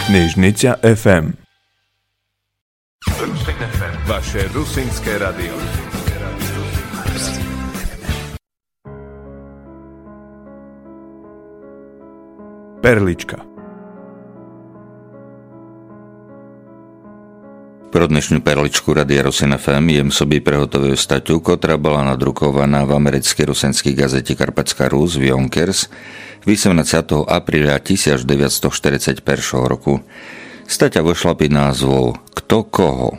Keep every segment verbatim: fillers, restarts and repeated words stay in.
Knižnica ef em. Vaše rusínske radio. Perlička. Pro dnešnú perličku Radia Rusin ef em jem собі приготовив статтю, котра була надрукованá v americkej rusinskej gazete Karpatská Rus v Yonkers osemnásteho apríla devätnásťstoštyridsaťjeden roku. Staťa vyšla pod názvou Kto koho.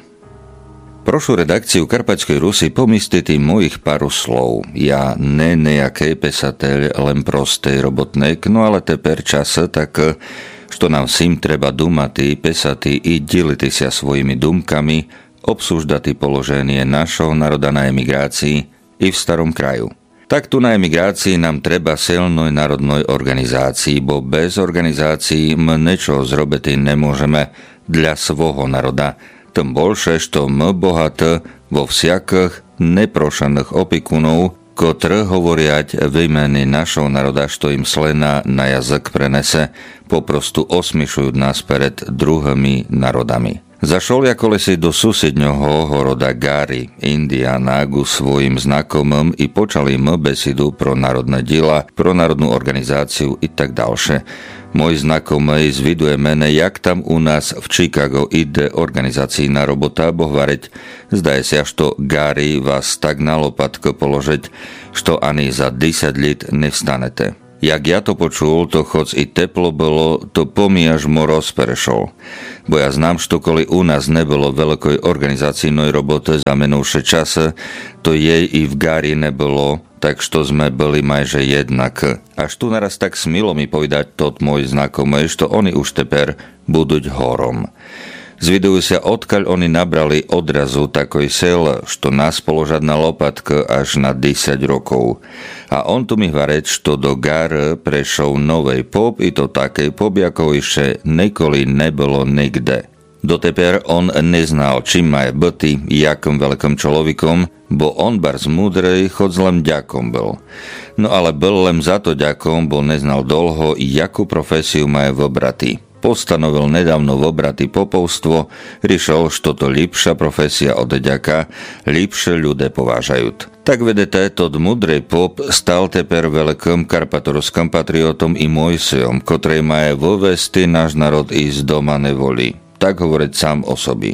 Prošu redakciu Karpatskej Rusy pomysliti mojich paru slov. Ja ne nejaký pesateľ, len prostej robotnek, no ale teper čas tak, što nám sim treba dumati, pesati i diliti sa svojimi dumkami, obsúždati položenie našho národa na emigrácii i v starom kraju. Tak tu na emigrácii nám treba silnej národnej organizácii, bo bez organizácií my niečo zrobiť nemôžeme dla svojho národa. Tým bolšie, što my bohaté vo vsiakých neprošaných opikunov, kotre hovoriať výmeny našho národa, što im slena na jazyk prenese, poprostu osmišujú nás pred druhými národami. Zašol ja kolesi do susedňoho horoda Gary, Indiana, ku svojim znakomým i počali m besidu pro národné diela, pro národnú organizáciu i tak ďalšie. Môj znakomý zviduje mene, jak tam u nás v Chicago ide organizácijná robota, bo hovoriť, zdaje sa, što Gary vás tak na lopatko položiť, što ani za desať lit nevstanete. Jak ja to počul, to choc i teplo bolo, to pomíjaž moroz perešol. Bo ja znam, što koli u nás nebolo veľkoj organizacijnej roboty za menúše čase, to jej i v Gary nebolo, tak što sme byli majže jednak. Až tu naraz tak smilo mi povedať tot môj znakomý, što oni už teper buduť horom. Zvidujú sa, odkaľ oni nabrali odrazu takoj sel, što nás položať na lopatke až na desať rokov. A on tu mi hvareť, što do Gary prešol novej pop, i to takej pop, ako ešte nikoli nebolo nikde. Doteper on neznal, čím má byty, jakom veľkom človekom, bo on bar zmúdrej, chod zlem ďakom bol. No ale bol len za to ďakom, bo neznal dlho, jakú profesiu má vobraty. Postanovil nedávno vobraty popovstvo, riešil, što to lepšia profesia od ďaka, lepšie ľudia povážajú. Tak vedete, tod mudrej pop stal teper veľkým karpatorským patriotom i Mojsejom, kotrej má vovesti náš národ ísť doma nevoli. Tak hovoriť sám o sobi.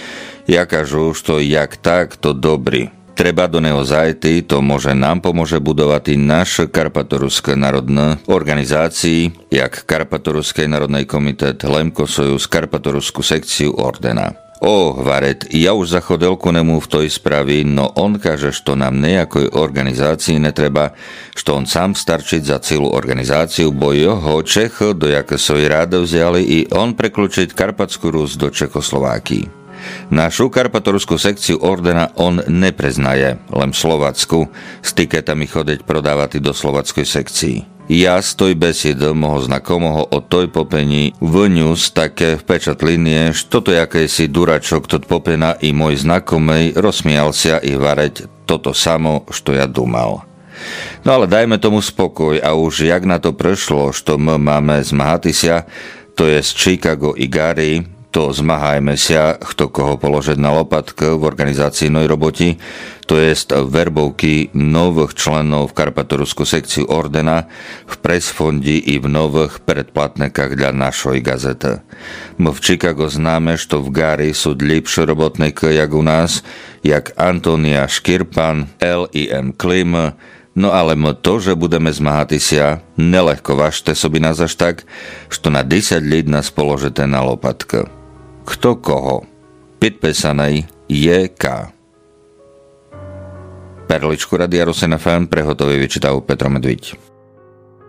Ja kažu, što jak tak, to dobrý. Treba do neho zajty, to môže nám pomôže budovať i naš Karpatoruské národné organizácii, jak Karpatoruskej národnej komitet Lemko Sojus Karpatoruskú sekciu ordena. O, hvaret, ja už zachodil ku nemu v toj spravi, no on kaže, što nám nejakoj organizácii netreba, što on sám starčiť za celú organizáciu, bo jeho Čech do jaké svoj rád vzali i on prekľúčiť Karpatskú Rus do Čekoslovákii. Našu Karpatorskú sekciu ordena on nepreznaje, len Slovacku, s tiketami chodeť prodávať do slovackej sekcii. Ja z toj besedy moho znakomoho o toj popení vnius také vpečatlinie, što to jakýsi duračok tot popena i môj znakomej rozsmial sa i hvareť toto samo, što ja dumal. No ale dajme tomu spokoj a už jak na to prešlo, što my máme zmahati sa, to je z Chicago i Gary, to zmahajme sa, kto koho položiť na lopatke v organizácijnej roboti, to jest verbovky nových členov v Karpatoruskú sekciu ordena, v presfondi i v nových predplatnekách dla našoj gazety. My v Chicago známe, što v Gary sú lepšie robotníky jak u nás, jak Antonia Škirpan, L I M Klim, no ale my to, že budeme zmahati sa, nelehko važte sobi nás až tak, što na desať lít nás položite na lopatke. Kto koho? Podpísanej J K. Perličku Radia Rusin ef em prehotový vyčítal Petro Medvíď.